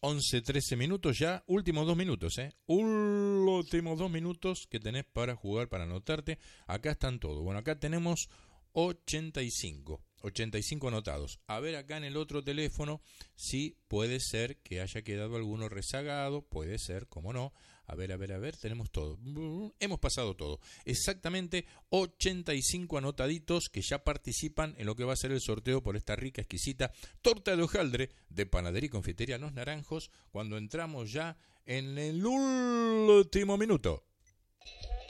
11:13 minutos ya, últimos 2 minutos, últimos 2 minutos que tenés para jugar, para anotarte. Acá están todos. Bueno, acá tenemos 85 anotados. A ver acá en el otro teléfono si puede ser que haya quedado alguno rezagado, puede ser, cómo no. A ver, tenemos todo. Hemos pasado todo. Exactamente 85 anotaditos que ya participan en lo que va a ser el sorteo por esta rica, exquisita torta de hojaldre de Panadería y Confitería Los Naranjos, cuando entramos ya en el último minuto.